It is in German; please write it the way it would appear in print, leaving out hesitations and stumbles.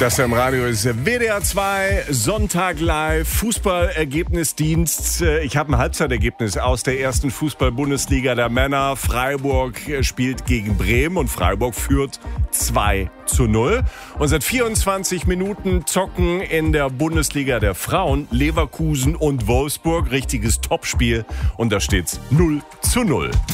Das im Radio ist WDR 2, Sonntag live, Fußballergebnisdienst. Ich habe ein Halbzeitergebnis aus der ersten Fußball-Bundesliga der Männer. Freiburg spielt gegen Bremen und Freiburg führt 2:0. Und seit 24 Minuten zocken in der Bundesliga der Frauen Leverkusen und Wolfsburg. Richtiges Topspiel und da steht's 0:0.